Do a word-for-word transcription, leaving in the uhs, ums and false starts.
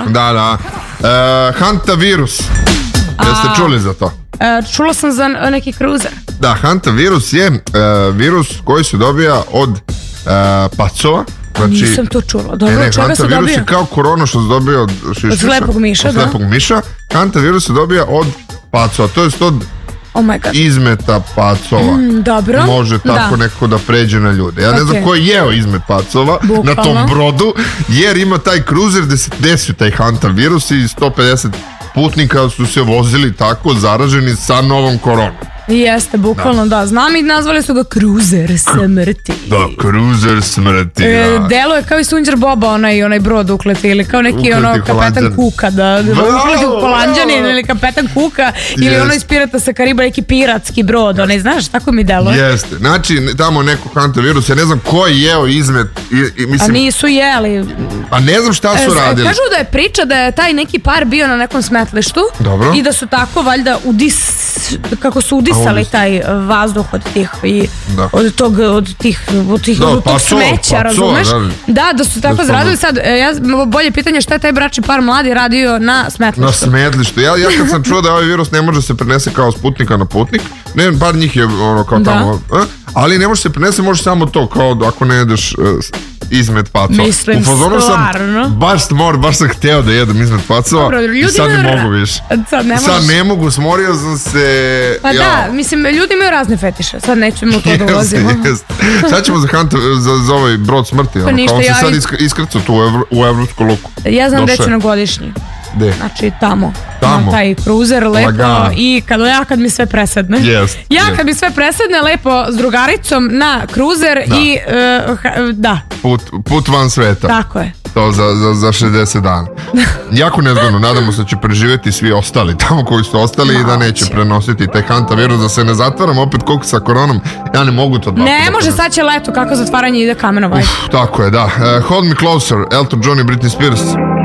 Da, da. Uh, hantavirus. Jeste čuli za to? Uh, čula sam za neki kruzer. Da, hantavirus je uh, virus koji se dobija od uh, pacova. Znači, nisam to čula. Dobro, ne, ne, čega se dobija? Hantavirus je kao korona što se dobija od šišiša. Od slepog miša, od da. slepog miša. Hantavirus se dobija od pacova. To je od oh my God. izmeta pacova. Mm, dobro. Može tako da. Neko da pređe na ljude. Ja ne okay. znam ko je jeo izmet pacova Bukvalno. na tom brodu, jer ima taj kruzer gde se desio taj hantavirus i sto pedeset putnika su se vozili tako zaraženi sa novom koronom. Jeste, bukvalno da. da. Znam i nazvali su ga kruzer smrti. Da, kruzer smrti, e, da. Delo je kao i Sunđer Boba, onaj, onaj brod ukleti, ili kao neki ukleti ono kapetan Holandjan. Kuka, da, da ukleti u Holandjanin ili kapetan Kuka, ili yes. ono iz Pirata sa Kariba, neki piratski brod, onaj, znaš, tako mi delo. Jeste, znači tamo neko hantavirus, ja ne znam ko je jeo izmet. I, i, mislim, a nisu jeli. A ne znam šta su e, radili. Kažu da je priča da je taj neki par bio na nekom smetlištu. Dobro. I da su tako valjda udis, kako su udis ali taj vazduh od tih i da. od tog od tih od tih, da, od tog paco, smeća, paco, razumeš? Da, da, da su tako da zaradili sad. Ja bolje pitanje šta je taj bračni par mladi radio na smetlištu. Na smetlištu. Ja ja kad sam čuo da ovaj virus ne može se prenese kao s putnika na putnik, ne, bar njih je ono kao da. tamo, a? Ali ne može se prenese, može samo to kao ako ne jedeš uh, izmet pacova. Mislim, stvarno. Sam baš mor, baš sam hteo da jedem izmet pacova. Dobro, i sad ne mogu više. Sad ne, sad ne mogu, smorio sam se. Pa ja. Da, mislim, ljudi imaju razne fetiše. Sad nećemo u to da ulazimo. Sad ćemo za, hanta, za, za ovaj brod smrti. Pa ono, ništa, kao on se ja sad isk, iskrcao tu u, evro, u evropsku luku. Ja znam gde ću na godišnji. Gde? Znači tamo. Tamo. Na taj kruzer, lepo. Lagano. I kad, ja kad mi sve presedne. Yes, ja yes. kad mi sve presedne, lepo s drugaricom na kruzer da. i uh, da. Put, put van sveta. Tako je. To za, za, za šezdeset dana. Jako nezgodno, nadamo se da će preživjeti svi ostali tamo koji su ostali no, i da neće će. prenositi taj hantavirus, da se ne zatvaram opet koliko sa koronom, ja ne mogu to dva. Ne da može, sad će leto, kako zatvaranje ide kamenom. Uf, tako je, da. Uh, Hold Me Closer, Elton John i Britney Spears.